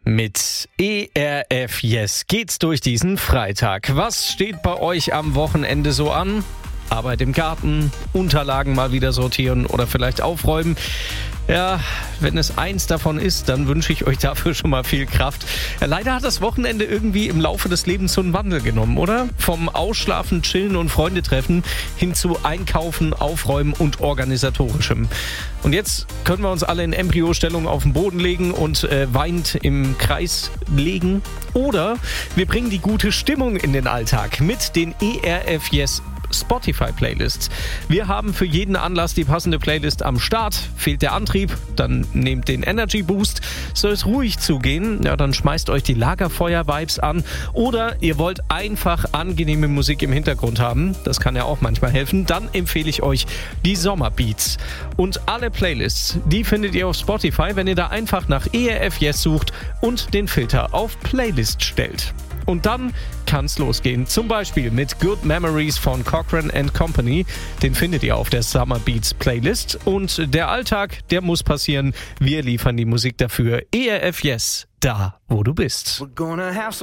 Mit ERF Yes geht's durch diesen Freitag. Was steht bei euch am Wochenende so an? Arbeit im Garten, Unterlagen mal wieder sortieren oder vielleicht aufräumen. Ja, wenn es eins davon ist, dann wünsche ich euch dafür schon mal viel Kraft. Ja, leider hat das Wochenende irgendwie im Laufe des Lebens so einen Wandel genommen, oder? Vom Ausschlafen, Chillen und Freunde treffen hin zu Einkaufen, Aufräumen und Organisatorischem. Und jetzt können wir uns alle in Embryostellung auf den Boden legen und weinend im Kreis legen. Oder wir bringen die gute Stimmung in den Alltag mit den ERF Yes Spotify-Playlists. Wir haben für jeden Anlass die passende Playlist am Start. Fehlt der Antrieb, dann nehmt den Energy Boost. Soll es ruhig zugehen, ja, dann schmeißt euch die Lagerfeuer-Vibes an. Oder ihr wollt einfach angenehme Musik im Hintergrund haben. Das kann ja auch manchmal helfen. Dann empfehle ich euch die Sommerbeats. Und alle Playlists, die findet ihr auf Spotify, wenn ihr da einfach nach ERF Yes sucht und den Filter auf Playlist stellt. Und dann kann's losgehen. Zum Beispiel mit Good Memories von Cochrane & Company. Den findet ihr auf der Summer Beats Playlist. Und der Alltag, der muss passieren. Wir liefern die Musik dafür. ERF Yes, da wo du bist.